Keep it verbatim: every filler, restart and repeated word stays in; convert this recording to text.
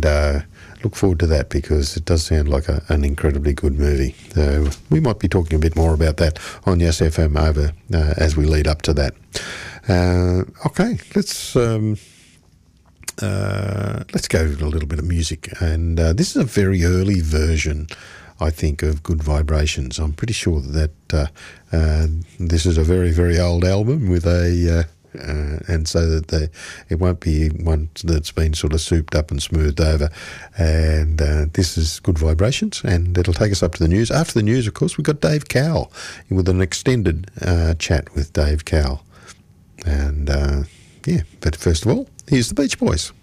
and uh, look forward to that because it does sound like a, an incredibly good movie. So we might be talking a bit more about that on Yes F M over uh, as we lead up to that. Uh, okay, let's um, uh, let's go with a little bit of music, and uh, this is a very early version, I think, of Good Vibrations. I'm pretty sure that uh, uh, this is a very, very old album with a, uh, uh, and so that the, it won't be one that's been sort of souped up and smoothed over. And uh, this is Good Vibrations, and it'll take us up to the news. After the news, of course, we've got Dave Cowell with an extended uh, chat with Dave Cowell. And uh, yeah, but first of all, here's the Beach Boys.